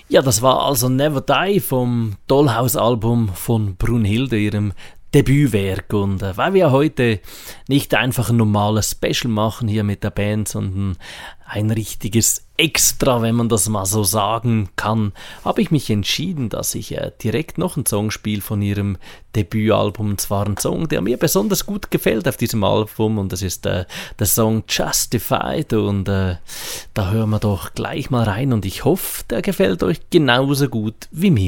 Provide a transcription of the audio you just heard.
Ja, das war also Never Die vom Dollhouse-Album von Brunhilde, ihrem Debütwerk. Und weil wir heute nicht einfach ein normales Special machen hier mit der Band, sondern ein richtiges Extra, wenn man das mal so sagen kann, habe ich mich entschieden, dass ich direkt noch einen Song spiele von ihrem Debütalbum. Und zwar ein Song, der mir besonders gut gefällt auf diesem Album, und das ist der Song Justified. Und da hören wir doch gleich mal rein, und ich hoffe, der gefällt euch genauso gut wie mir.